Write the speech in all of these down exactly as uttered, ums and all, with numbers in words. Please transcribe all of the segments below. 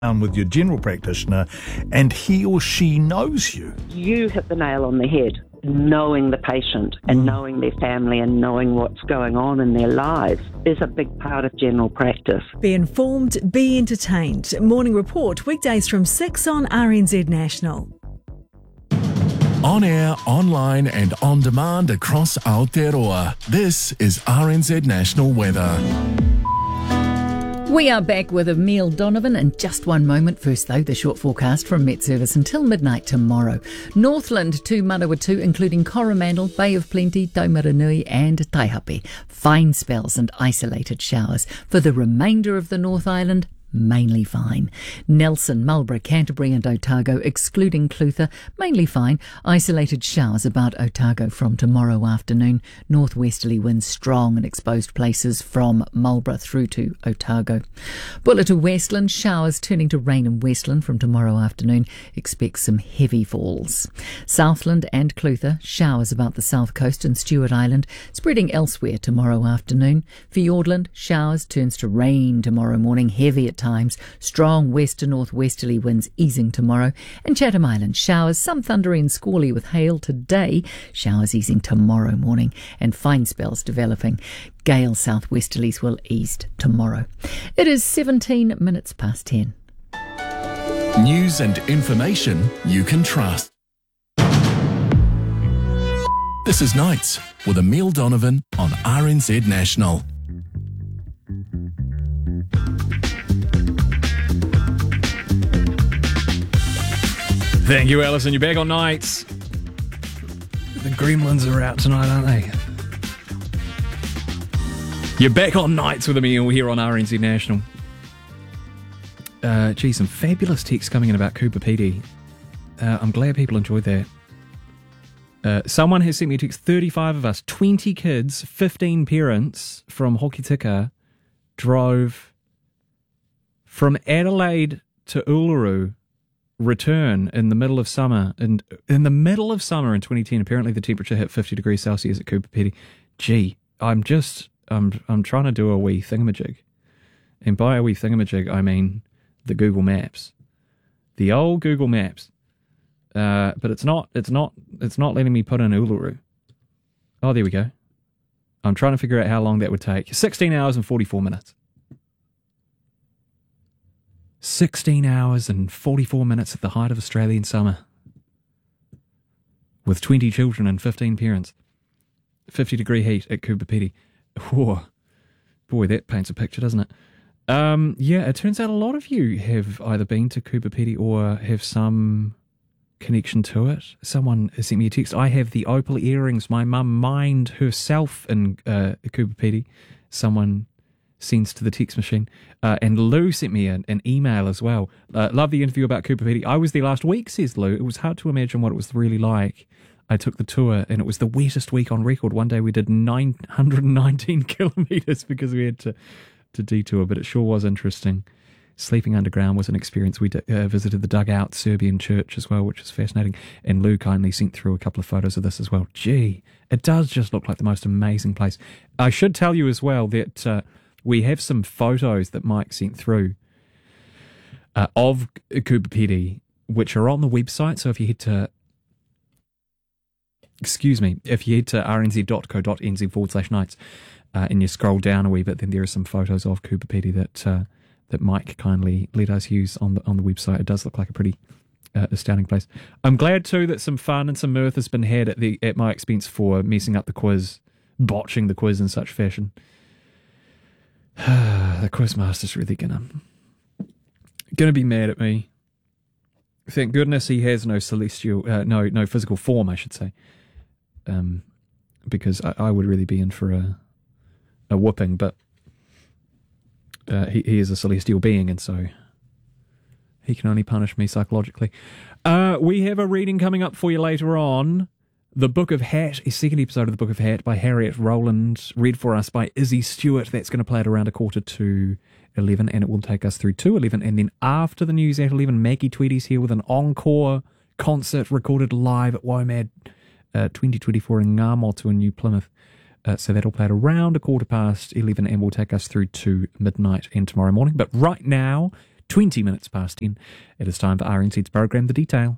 with your general practitioner and he or she knows you. You hit the nail on the head. Knowing the patient and mm. knowing their family and knowing what's going on in their lives is a big part of general practice. Be informed, be entertained. Morning Report, weekdays from six on R N Z National. On air, online and on demand across Aotearoa. This is R N Z National Weather. We are back with Emile Donovan in just one moment. First, though, the short forecast from Met Service until midnight tomorrow. Northland to Manawatu, including Coromandel, Bay of Plenty, Taumaranui and Taihape. Fine spells and isolated showers. For the remainder of the North Island, mainly fine. Nelson, Marlborough, Canterbury and Otago, excluding Clutha, mainly fine. Isolated showers about Otago from tomorrow afternoon. Northwesterly winds strong in exposed places from Marlborough through to Otago. Bulla to Westland, showers turning to rain in Westland from tomorrow afternoon. Expect some heavy falls. Southland and Clutha, showers about the south coast and Stewart Island, spreading elsewhere tomorrow afternoon. Fiordland, showers turns to rain tomorrow morning, heavy at times, strong west to northwesterly winds easing tomorrow. And Chatham Island, showers, some thundery and squally with hail today, showers easing tomorrow morning and fine spells developing. Gale southwesterlies will ease tomorrow. It is seventeen minutes past ten. News and information you can trust. This is Nights with Emile Donovan on R N Z National. Thank you, Alison. You're back on Nights. The Gremlins are out tonight, aren't they? You're back on Nights with Emile here on R N Z National. Uh, gee, some fabulous texts coming in about Cooper Pedy. Uh, I'm glad people enjoyed that. Uh, someone has sent me a text, thirty-five of us, twenty kids, fifteen parents from Hokitika drove from Adelaide to Uluru, return in the middle of summer. And in the middle of summer in twenty ten, apparently the temperature hit fifty degrees Celsius at Cooper Pedy. Gee, I'm just, I'm, I'm trying to do a wee thingamajig. And by a wee thingamajig, I mean the Google Maps. The old Google Maps. Uh, but it's not, it's not, it's not letting me put in Uluru. Oh, there we go. I'm trying to figure out how long that would take. sixteen hours and forty-four minutes. sixteen hours and forty-four minutes at the height of Australian summer. With twenty children and fifteen parents. fifty degree heat at Cooper Pedy. Whoa. Boy, that paints a picture, doesn't it? Um, yeah, it turns out a lot of you have either been to Cooper Pedy or have some connection to it. Someone sent me a text. I have the opal earrings my mum mined herself in uh, Cooper Pedy. Someone sends to the text machine. Uh, and Lou sent me an, an email as well. Uh, love the interview about Cooper Pedy. I was there last week, says Lou. It was hard to imagine what it was really like. I took the tour and it was the wettest week on record. One day we did nine hundred nineteen kilometres because we had to, to detour, but it sure was interesting. Sleeping underground was an experience. We d- uh, visited the dugout Serbian church as well, which was fascinating. And Lou kindly sent through a couple of photos of this as well. Gee, it does just look like the most amazing place. I should tell you as well that uh, we have some photos that Mike sent through uh, of Cooper Pedy, which are on the website. So if you head to, excuse me, if you head to rnz.co.nz forward slash nights uh, and you scroll down a wee bit, then there are some photos of Cooper Pedy that uh, that Mike kindly let us use on the on the website. It does look like a pretty uh, astounding place. I'm glad too that some fun and some mirth has been had at the at my expense for messing up the quiz, botching the quiz in such fashion. The quizmaster's really gonna gonna be mad at me. Thank goodness he has no celestial, uh, no no physical form, I should say, um, because I, I would really be in for a a whooping. But uh, he he is a celestial being, and so he can only punish me psychologically. Uh, we have a reading coming up for you later on. The Book of Hat, a second episode of The Book of Hat by Harriet Rowland, read for us by Izzy Stewart. That's going to play at around a quarter to eleven, and it will take us through to eleven. And then after the news at eleven, Maggie Tweedy's here with an encore concert recorded live at WOMAD uh, twenty twenty-four in Ngā in New Plymouth. Uh, so that'll play at around a quarter past eleven, and will take us through to midnight and tomorrow morning. But right now, twenty minutes past ten. It is time for R N Z's program, The Detail.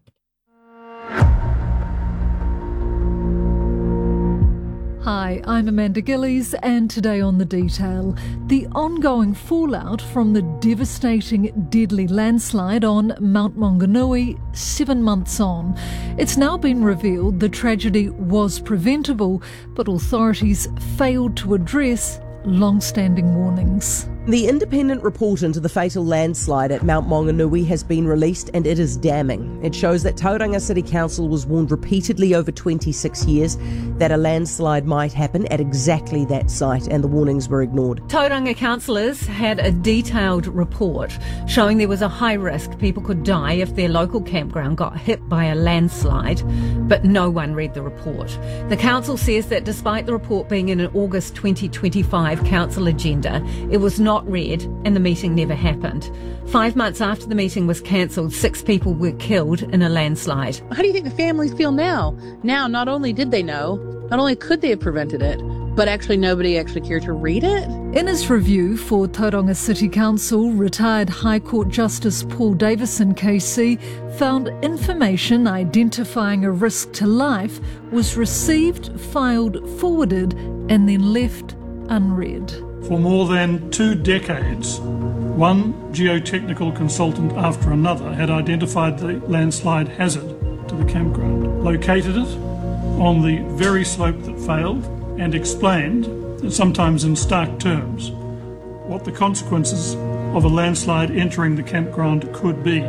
Hi, I'm Amanda Gillies, and today on The Detail, the ongoing fallout from the devastating deadly landslide on Mount Maunganui seven months on. It's now been revealed the tragedy was preventable, but authorities failed to address long-standing warnings. The independent report into the fatal landslide at Mount Maunganui has been released, and it is damning. It shows that Tauranga City Council was warned repeatedly over twenty-six years that a landslide might happen at exactly that site, and the warnings were ignored. Tauranga councillors had a detailed report showing there was a high risk people could die if their local campground got hit by a landslide, but no one read the report. The council says that despite the report being in an August twenty twenty-five council agenda, it was not read and the meeting never happened. Five months after the meeting was cancelled, six people were killed in a landslide. How do you think the families feel now? Now, not only did they know, not only could they have prevented it, but actually nobody actually cared to read it? In his review for Tauranga City Council, retired High Court Justice Paul Davison K C found information identifying a risk to life was received, filed, forwarded, and then left unread. For more than two decades, one geotechnical consultant after another had identified the landslide hazard to the campground, located it on the very slope that failed, and explained, sometimes in stark terms, what the consequences of a landslide entering the campground could be.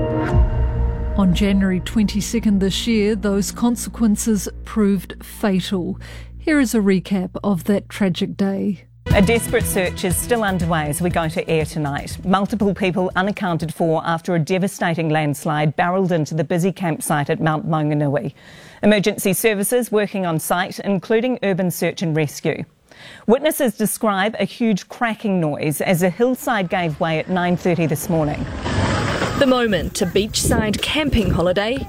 On January twenty-second this year, those consequences proved fatal. Here is a recap of that tragic day. A desperate search is still underway as we go to air tonight. Multiple people unaccounted for after a devastating landslide barrelled into the busy campsite at Mount Maunganui. Emergency services working on site, including urban search and rescue. Witnesses describe a huge cracking noise as a hillside gave way at nine thirty this morning. The moment a beachside camping holiday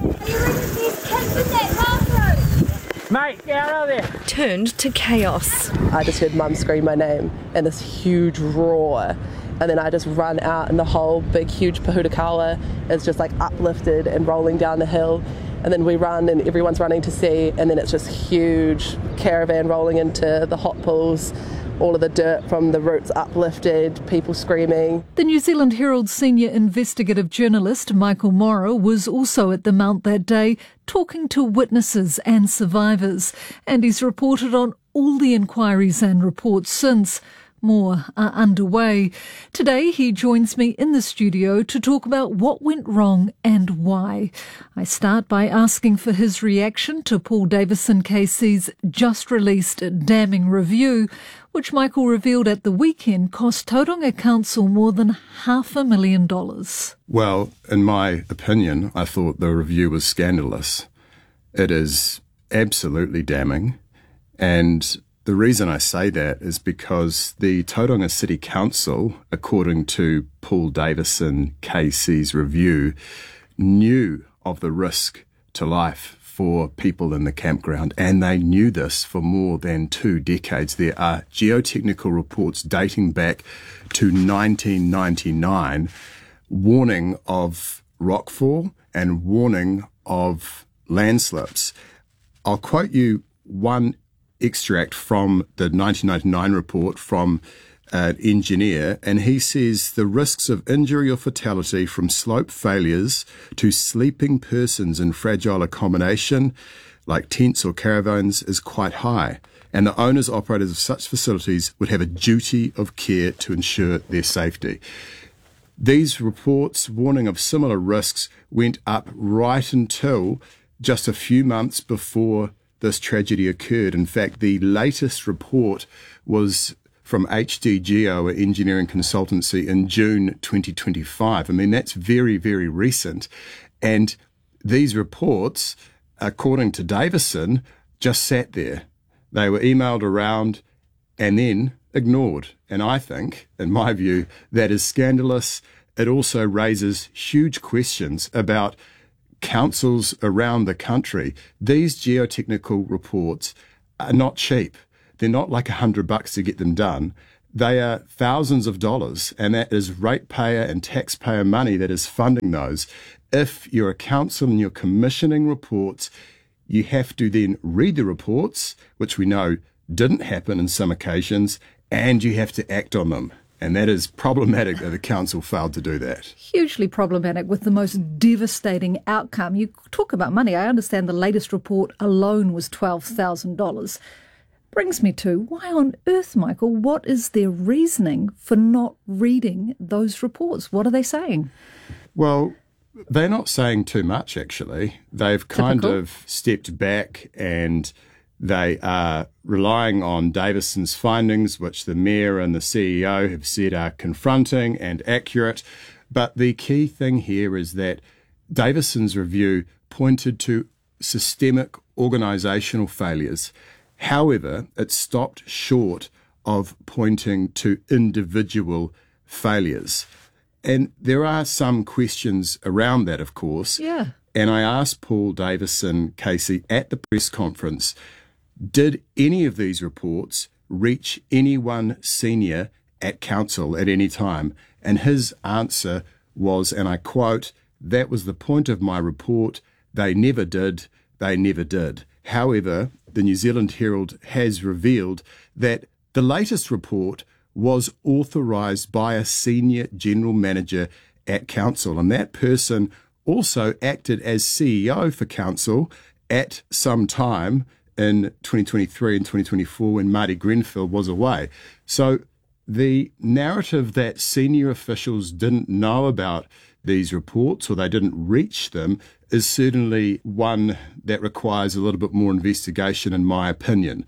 Mate, get out of there! Turned to chaos. I just heard Mum scream my name and this huge roar, and then I just run out and the whole big huge Pahutakawa is just like uplifted and rolling down the hill, and then we run and everyone's running to see, and then it's just huge caravan rolling into the hot pools, all of the dirt from the roots uplifted, people screaming. The New Zealand Herald senior investigative journalist Michael Morrow was also at the Mount that day, talking to witnesses and survivors, and he's reported on all the inquiries and reports since. More are underway. Today he joins me in the studio to talk about what went wrong and why. I start by asking for his reaction to Paul Davison K C's just-released damning review, which Michael revealed at the weekend cost Tauranga Council more than half a million dollars. Well, in my opinion, I thought the review was scandalous. It is absolutely damning, and the reason I say that is because the Tauranga City Council, according to Paul Davison K C's review, knew of the risk to life for people in the campground, and they knew this for more than two decades. There are geotechnical reports dating back to nineteen ninety-nine warning of rockfall and warning of landslips. I'll quote you one extract from the nineteen ninety-nine report from an engineer, and he says the risks of injury or fatality from slope failures to sleeping persons in fragile accommodation like tents or caravans is quite high, and the owners operators of such facilities would have a duty of care to ensure their safety. These reports warning of similar risks went up right until just a few months before this tragedy occurred. In fact, the latest report was from H D Geo, an engineering consultancy, in June twenty twenty-five. I mean, that's very, very recent. And these reports, according to Davison, just sat there. They were emailed around and then ignored. And I think, in my view, that is scandalous. It also raises huge questions about councils around the country. These geotechnical reports are not cheap. They're not like a hundred bucks to get them done. They are thousands of dollars, and that is ratepayer and taxpayer money that is funding those. If you're a council and you're commissioning reports, you have to then read the reports, which we know didn't happen in some occasions, and you have to act on them. And that is problematic that the council failed to do that. Hugely problematic, with the most devastating outcome. You talk about money. I understand the latest report alone was twelve thousand dollars. Brings me to, why on earth, Michael, what is their reasoning for not reading those reports? What are they saying? Well, they're not saying too much, actually. They've kind Typical. of stepped back, and they are relying on Davison's findings, which the Mayor and the C E O have said are confronting and accurate. But the key thing here is that Davison's review pointed to systemic organisational failures. However, it stopped short of pointing to individual failures. And there are some questions around that, of course. Yeah. And I asked Paul Davison, Casey, at the press conference, did any of these reports reach anyone senior at council at any time? And his answer was, and I quote, "That was the point of my report. They never did. They never did." However, the New Zealand Herald has revealed that the latest report was authorised by a senior general manager at council, and that person also acted as C E O for council at some time in twenty twenty-three and twenty twenty-four when Marty Grenfell was away. So the narrative that senior officials didn't know about these reports or they didn't reach them is certainly one that requires a little bit more investigation, in my opinion.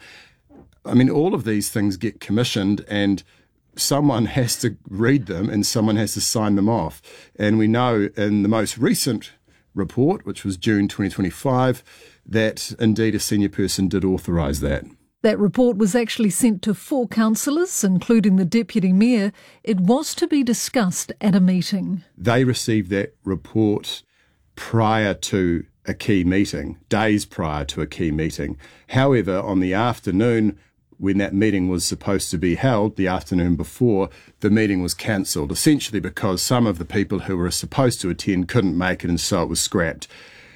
I mean, all of these things get commissioned and someone has to read them and someone has to sign them off. And we know in the most recent report, which was June twenty twenty-five, that indeed a senior person did authorise that. That report was actually sent to four councillors, including the Deputy Mayor. It was to be discussed at a meeting. They received that report prior to a key meeting, days prior to a key meeting. However, on the afternoon when that meeting was supposed to be held, the afternoon before, the meeting was cancelled, essentially because some of the people who were supposed to attend couldn't make it, and so it was scrapped.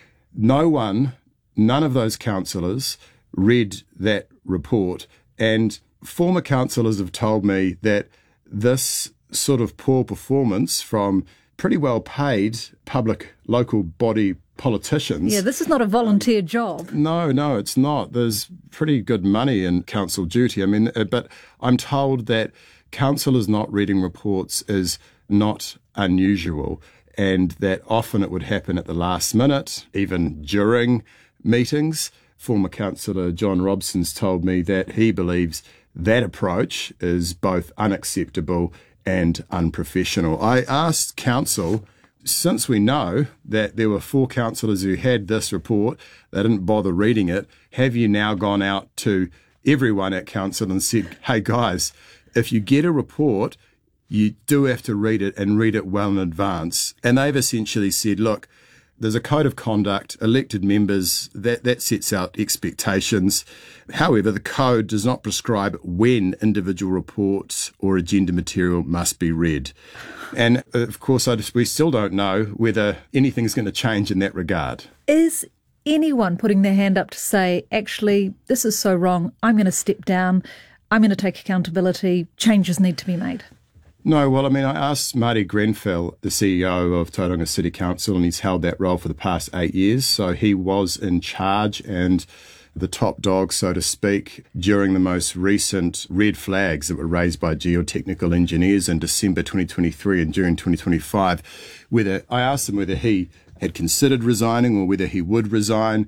No one, none of those councillors read that report, and former councillors have told me that this sort of poor performance from pretty well paid public local body politicians. Yeah, this is not a volunteer job. No, no, it's not. There's pretty good money in council duty. I mean, but I'm told that councillors not reading reports is not unusual, and that often it would happen at the last minute, even during meetings. Former councillor John Robson's told me that he believes that approach is both unacceptable and unprofessional. I asked council, since we know that there were four councillors who had this report, they didn't bother reading it, have you now gone out to everyone at council and said, hey guys, if you get a report, you do have to read it and read it well in advance? And they've essentially said, look, there's a code of conduct, elected members, that, that sets out expectations. However, the code does not prescribe when individual reports or agenda material must be read. And of course, I just, we still don't know whether anything's going to change in that regard. Is anyone putting their hand up to say, actually, this is so wrong, I'm going to step down, I'm going to take accountability, changes need to be made? No, well, I mean, I asked Marty Grenfell, the C E O of Tauranga City Council, and he's held that role for the past eight years. So he was in charge and the top dog, so to speak, during the most recent red flags that were raised by geotechnical engineers in December twenty twenty-three and June twenty twenty-five. Whether I asked him whether he had considered resigning or whether he would resign,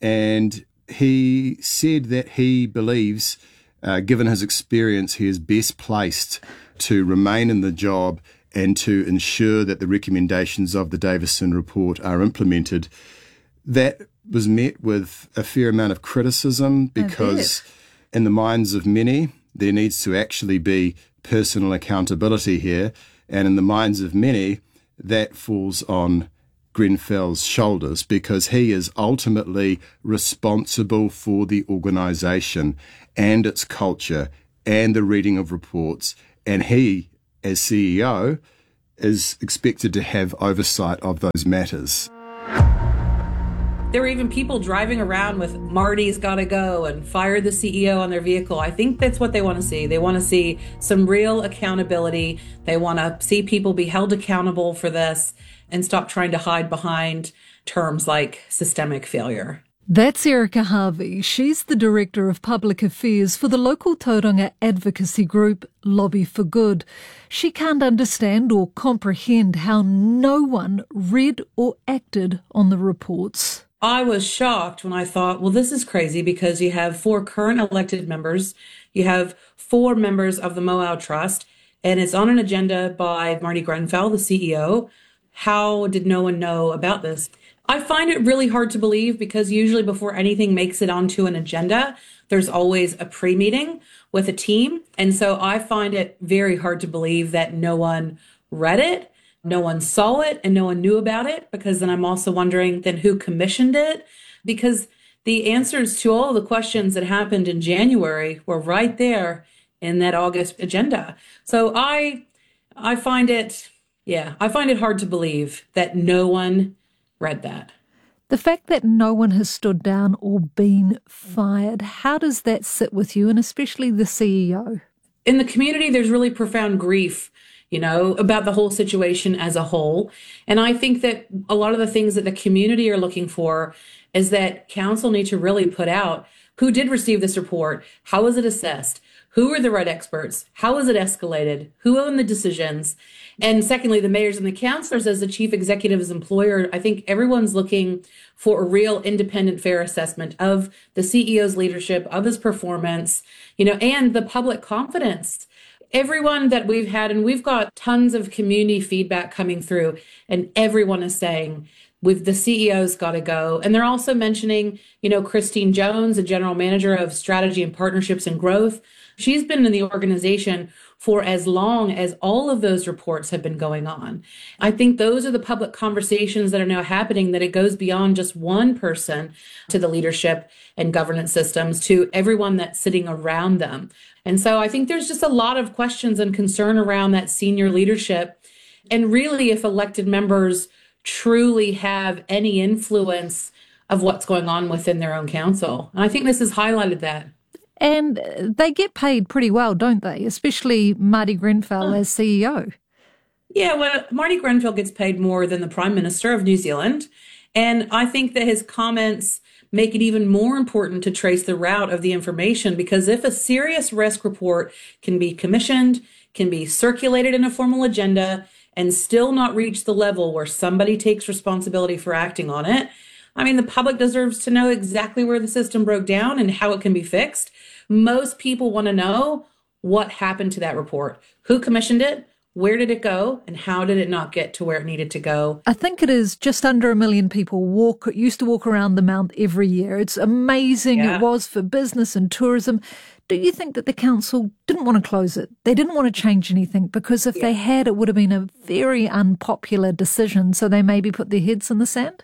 and he said that he believes, uh, given his experience, he is best placed to remain in the job and to ensure that the recommendations of the Davison report are implemented. That was met with a fair amount of criticism because in the minds of many, there needs to actually be personal accountability here. And in the minds of many, that falls on Grenfell's shoulders because he is ultimately responsible for the organisation and its culture and the reading of reports and he, as C E O, is expected to have oversight of those matters. There were even people driving around with Marty's gotta go and fire the C E O on their vehicle. I think that's what they want to see. They want to see some real accountability. They want to see people be held accountable for this and stop trying to hide behind terms like systemic failure. That's Erica Harvey. She's the Director of Public Affairs for the local Tauranga advocacy group Lobby for Good. She can't understand or comprehend how no one read or acted on the reports. I was shocked when I thought, well, this is crazy because you have four current elected members, you have four members of the Moau Trust, and it's on an agenda by Marty Grenfell, the C E O. How did no one know about this? I find it really hard to believe because usually before anything makes it onto an agenda, there's always a pre-meeting with a team. And so I find it very hard to believe that no one read it, no one saw it, and no one knew about it, because then I'm also wondering then who commissioned it, because the answers to all of the questions that happened in January were right there in that August agenda. So I, I find it, yeah, I find it hard to believe that no one read that. The fact that no one has stood down or been fired, how does that sit with you, and especially the C E O? In the community, there's really profound grief, you know, about the whole situation as a whole. And I think that a lot of the things that the community are looking for is that council need to really put out who did receive this report, how was it assessed, who were the right experts, how was it escalated, who owned the decisions. And secondly, the mayors and the councillors as the chief executive's employer, I think everyone's looking for a real independent, fair assessment of the C E O's leadership, of his performance, you know, and the public confidence. Everyone that we've had, and we've got tons of community feedback coming through, and everyone is saying, we've, the C E O's got to go. And they're also mentioning, you know, Christine Jones, the general manager of strategy and partnerships and growth. She's been in the organization for as long as all of those reports have been going on. I think those are the public conversations that are now happening, that it goes beyond just one person to the leadership and governance systems to everyone that's sitting around them. And so I think there's just a lot of questions and concern around that senior leadership. And really, if elected members truly have any influence of what's going on within their own council. And I think this has highlighted that. And they get paid pretty well, don't they? Especially Marty Grenfell as C E O. Yeah, well, Marty Grenfell gets paid more than the Prime Minister of New Zealand. And I think that his comments make it even more important to trace the route of the information, because if a serious risk report can be commissioned, can be circulated in a formal agenda, and still not reach the level where somebody takes responsibility for acting on it, I mean, the public deserves to know exactly where the system broke down and how it can be fixed. Most people want to know what happened to that report. Who commissioned it? Where did it go? And how did it not get to where it needed to go? I think it is just under a million people walk used to walk around the Mount every year. It's amazing. Yeah. It was for business and tourism. Do you think that the council didn't want to close it? They didn't want to change anything, because if yeah. they had, it would have been a very unpopular decision. So they maybe put their heads in the sand?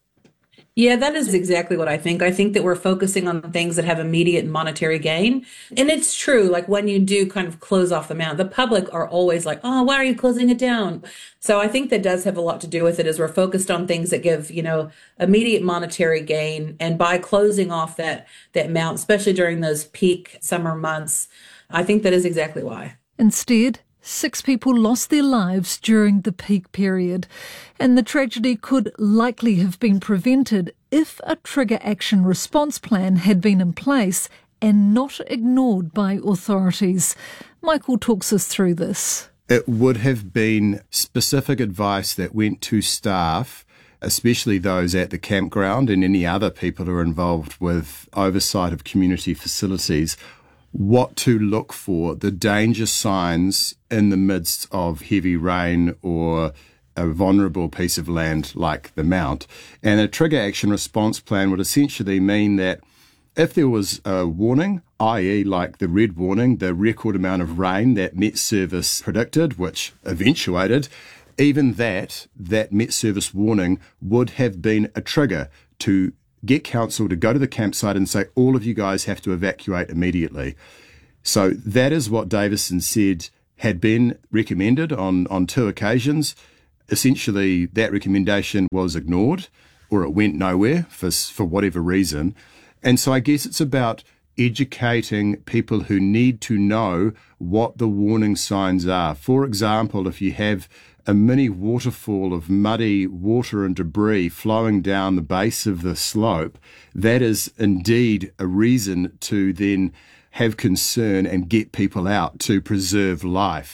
Yeah, that is exactly what I think. I think that we're focusing on things that have immediate monetary gain. And it's true, like when you do kind of close off the Mount, the public are always like, oh, why are you closing it down? So I think that does have a lot to do with it, as we're focused on things that give, you know, immediate monetary gain. And by closing off that, that Mount, especially during those peak summer months, I think that is exactly why. Instead, six people lost their lives during the peak period, and the tragedy could likely have been prevented if a trigger action response plan had been in place and not ignored by authorities. Michael talks us through this. It would have been specific advice that went to staff, especially those at the campground and any other people who are involved with oversight of community facilities, what to look for, the danger signs in the midst of heavy rain or a vulnerable piece of land like the Mount. And a trigger action response plan would essentially mean that if there was a warning, that is like the red warning, the record amount of rain that Met Service predicted, which eventuated, even that, that Met Service warning would have been a trigger to get council to go to the campsite and say, all of you guys have to evacuate immediately. So that is what Davison said had been recommended on, on two occasions. Essentially, that recommendation was ignored, or it went nowhere for, for whatever reason. And so I guess it's about educating people who need to know what the warning signs are. For example, if you have a mini waterfall of muddy water and debris flowing down the base of the slope, that is indeed a reason to then have concern and get people out to preserve life.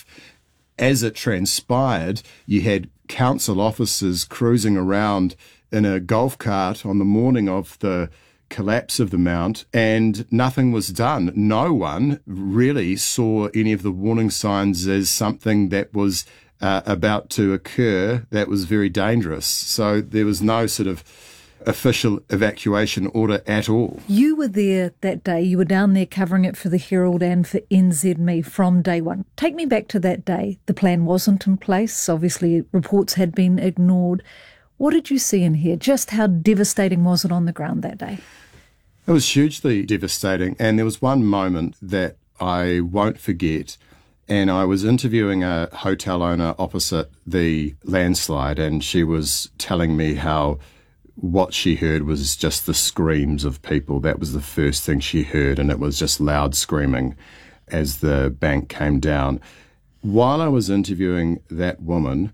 As it transpired, you had council officers cruising around in a golf cart on the morning of the collapse of the mount, and nothing was done. No one really saw any of the warning signs as something that was uh, about to occur that was very dangerous. So there was no sort of official evacuation order at all. You were there that day. You were down there covering it for the Herald and for N Z M E from day one. Take me back to that day. The plan wasn't in place. Obviously, reports had been ignored. What did you see and hear? Just how devastating was it on the ground that day? It was hugely devastating. And there was one moment that I won't forget. And I was interviewing a hotel owner opposite the landslide, and she was telling me how what she heard was just the screams of people. That was the first thing she heard, and it was just loud screaming as the bank came down. While I was interviewing that woman,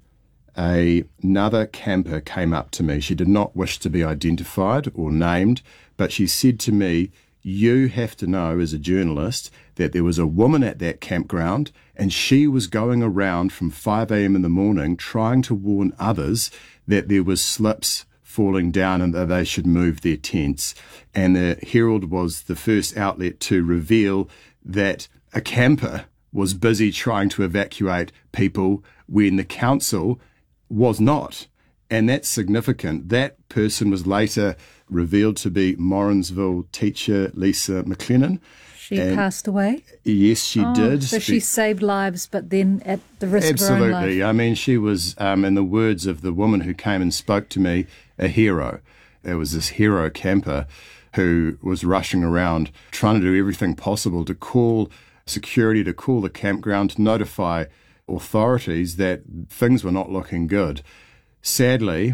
a, another camper came up to me. She did not wish to be identified or named, but she said to me, "You have to know as a journalist that there was a woman at that campground, and she was going around from five a.m. in the morning trying to warn others that there was slips falling down and that they should move their tents." And the Herald was the first outlet to reveal that a camper was busy trying to evacuate people when the council was not. And that's significant. That person was later revealed to be Morrinsville teacher Lisa McLennan. She and passed away? Yes, she oh, did. So she saved lives, but then at the risk Absolutely. of her own life. I mean, she was, um, in the words of the woman who came and spoke to me, a hero. There was this hero camper who was rushing around trying to do everything possible to call security, to call the campground, to notify authorities that things were not looking good. Sadly,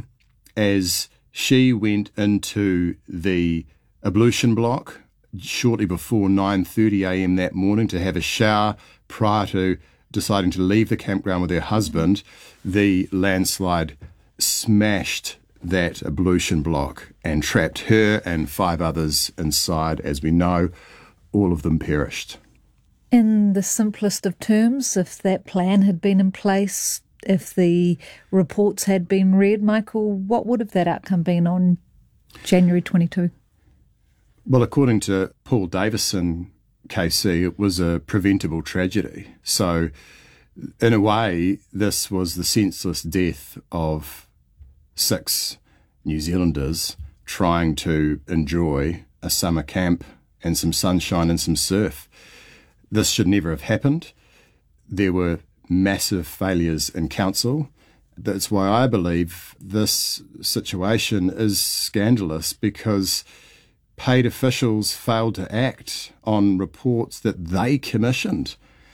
as she went into the ablution block shortly before nine thirty a.m. that morning to have a shower prior to deciding to leave the campground with her husband, the landslide smashed that ablution block and trapped her and five others inside. As we know, all of them perished. In the simplest of terms, if that plan had been in place, if the reports had been read, Michael, what would have that outcome been on January twenty-second? Well, according to Paul Davison, K C, it was a preventable tragedy. So, in a way, this was the senseless death of six New Zealanders trying to enjoy a summer camp and some sunshine and some surf. This should never have happened. There were massive failures in council. That's why I believe this situation is scandalous, because paid officials failed to act on reports that they commissioned.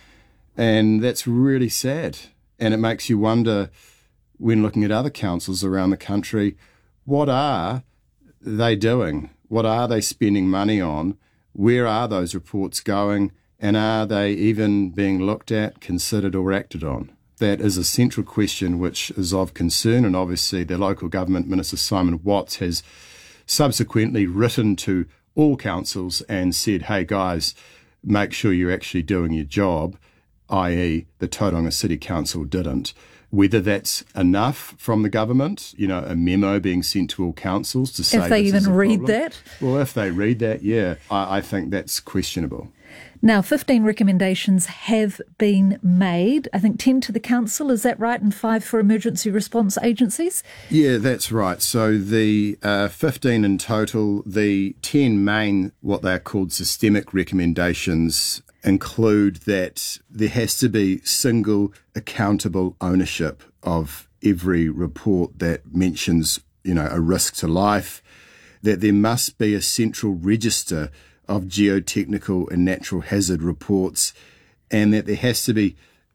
And that's really sad. And it makes you wonder, when looking at other councils around the country, what are they doing? What are they spending money on? Where are those reports going? And are they even being looked at, considered or acted on? That is a central question which is of concern, and obviously the local government minister Simon Watts has subsequently written to all councils and said, hey guys, make sure you're actually doing your job, that is the Tauranga City Council didn't. Whether that's enough from the government, you know, a memo being sent to all councils to say if they this even is a read problem. that? Well, if they read that, yeah, I, I think that's questionable. Now, fifteen recommendations have been made. I think ten to the council, is that right? And five for emergency response agencies? Yeah, that's right. So the uh, fifteen in total, the ten main, what they're called systemic recommendations, include that there has to be single accountable ownership of every report that mentions, you know, a risk to life, that there must be a central register of geotechnical and natural hazard reports, and that there has to be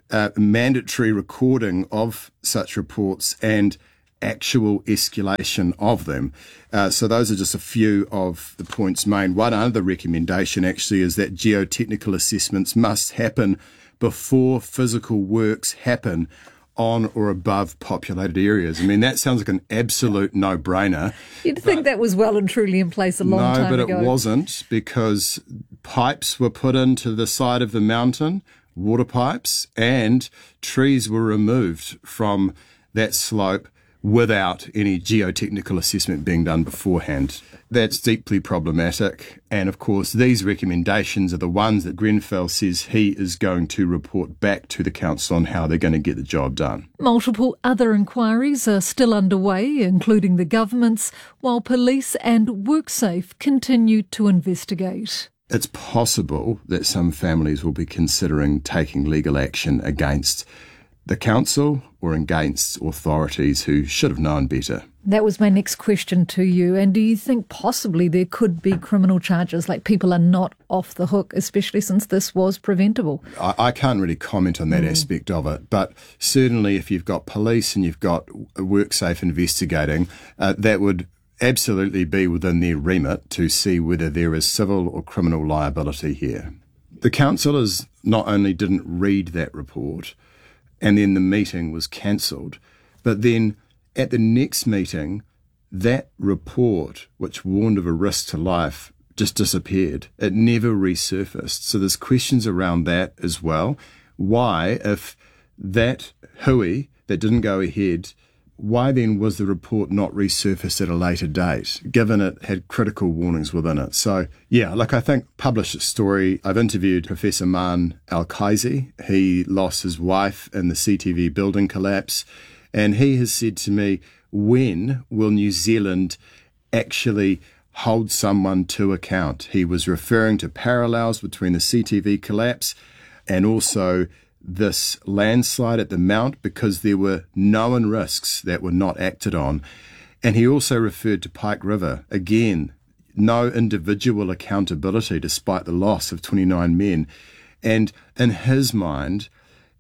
uh, mandatory recording of such reports and actual escalation of them. Uh, so those are just a few of the points made. One other recommendation actually is that geotechnical assessments must happen before physical works happen on or above populated areas. I mean, that sounds like an absolute no-brainer. You'd think that was well and truly in place a long no, time but ago. it wasn't, because pipes were put into the side of the mountain, water pipes, and trees were removed from that slope without any geotechnical assessment being done beforehand. That's deeply problematic. And of course, these recommendations are the ones that Grenfell says he is going to report back to the council on how they're going to get the job done. Multiple other inquiries are still underway, including the government's, while police and WorkSafe continue to investigate. It's possible that some families will be considering taking legal action against the council or against authorities who should have known better. That was my next question to you. And do you think possibly there could be criminal charges, like people are not off the hook, especially since this was preventable? I, I can't really comment on that mm. aspect of it, but certainly if you've got police and you've got WorkSafe investigating, uh, that would absolutely be within their remit to see whether there is civil or criminal liability here. The councillors not only didn't read that report, and then the meeting was cancelled, but then at the next meeting, that report, which warned of a risk to life, just disappeared. It never resurfaced. So there's questions around that as well. Why, if that hui that didn't go ahead, why then was the report not resurfaced at a later date, given it had critical warnings within it? So, yeah, look, I think publish a story. I've interviewed Professor Man Al-Kaizi. He lost his wife in the C T V building collapse, and he has said to me, when will New Zealand actually hold someone to account? He was referring to parallels between the C T V collapse and also this landslide at the Mount, because there were known risks that were not acted on. And he also referred to Pike River. Again, no individual accountability despite the loss of twenty-nine men. And in his mind,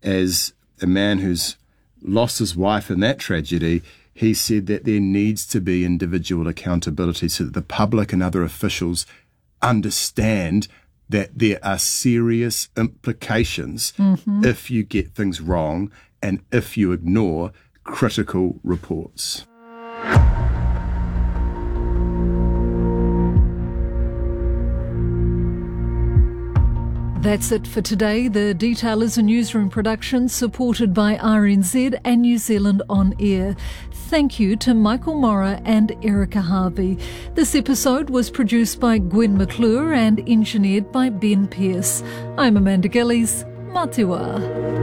as a man who's lost his wife in that tragedy, he said that there needs to be individual accountability so that the public and other officials understand that there are serious implications mm-hmm. if you get things wrong and if you ignore critical reports. That's it for today. The Detail is a newsroom production supported by R N Z and New Zealand On Air. Thank you to Michael Mora and Erica Harvey. This episode was produced by Gwen McClure and engineered by Ben Pearce. I'm Amanda Gillies. Matiwa.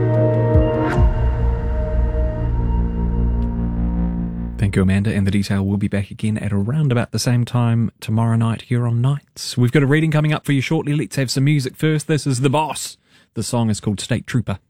Thank you, Amanda. And The Detail will be back again at around about the same time tomorrow night here on Nights. We've got a reading coming up for you shortly. Let's have some music first. This is The Boss. The song is called State Trooper.